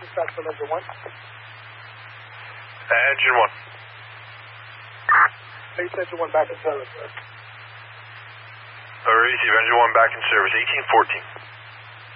Dispatch from engine 1. Engine 1. Base engine 1 back in service, sir. Receive engine 1 back in service, 1814.